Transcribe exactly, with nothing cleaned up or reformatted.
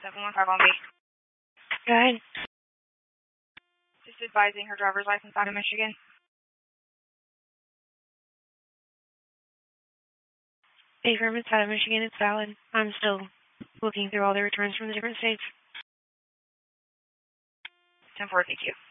seven one five on B. Go ahead. Just advising her driver's license out of Michigan. A firm it's out of Michigan, it's valid. I'm still looking through all the returns from the different states. ten four, thank you.